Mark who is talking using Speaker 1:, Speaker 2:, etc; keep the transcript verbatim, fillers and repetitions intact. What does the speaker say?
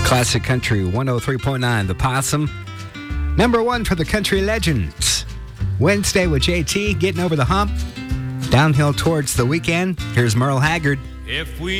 Speaker 1: Classic Country one oh three point nine, The Possum. Number one for the Country Legends. Wednesday with J T, getting over the hump. Downhill towards the weekend. Here's Merle Haggard.
Speaker 2: If we